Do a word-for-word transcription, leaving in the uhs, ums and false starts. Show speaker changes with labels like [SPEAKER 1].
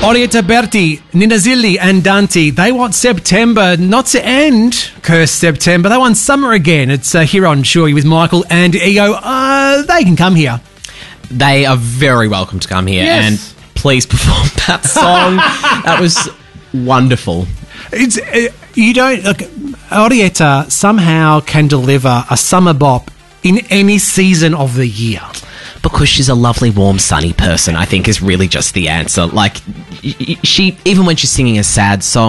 [SPEAKER 1] Orietta Berti, Nina Zilli and Dante, they want September not to end, cursed September. They want summer again. It's uh, here on Chewy with Michael and Ego. Uh, they can come here.
[SPEAKER 2] They are very welcome to come here.
[SPEAKER 1] Yes.
[SPEAKER 2] And please perform that song. That was wonderful.
[SPEAKER 1] It's uh, you don't look. Orietta somehow can deliver a summer bop in any season of the year.
[SPEAKER 2] Because she's a lovely, warm, sunny person, I think is really just the answer. Like, y- y- she, even when she's singing a sad song,